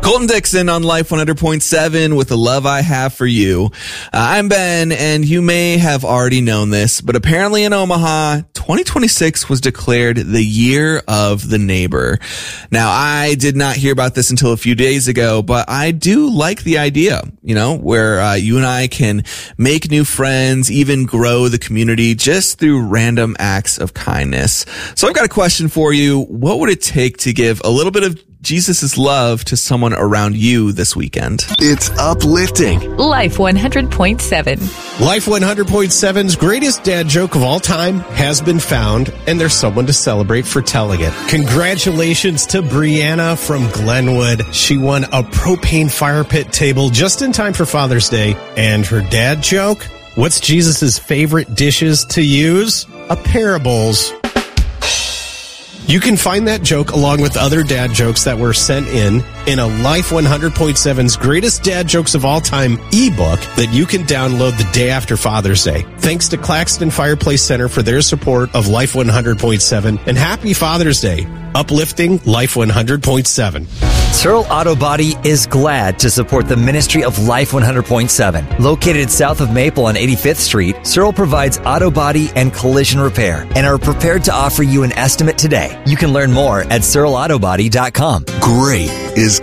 Colton Dixon on Life 100.7 with the love I have for you. I'm Ben, and you may have already known this, but apparently in Omaha, 2026 was declared the year of the neighbor. Now, I did not hear about this until a few days ago, but I do like the idea, where you and I can make new friends, even grow the community just through random acts of kindness. So I've got a question for you. What would it take to give a little bit of Jesus' love to someone around you this weekend? It's uplifting. Life 100.7. Life 100.7's greatest dad joke of all time has been found, and there's someone to celebrate for telling it. Congratulations to Brianna from Glenwood. She won a propane fire pit table just in time for Father's Day. And her dad joke? What's Jesus' favorite dishes to use? A pair of bowls. You can find that joke along with other dad jokes that were sent in a Life 100.7's Greatest Dad Jokes of All Time ebook that you can download the day after Father's Day. Thanks to Claxton Fireplace Center for their support of Life 100.7, and happy Father's Day. Uplifting Life 100.7. Searle Auto Body is glad to support the ministry of Life 100.7. Located south of Maple on 85th Street, Searle provides auto body and collision repair and are prepared to offer you an estimate today. You can learn more at SearleAutoBody.com. Great is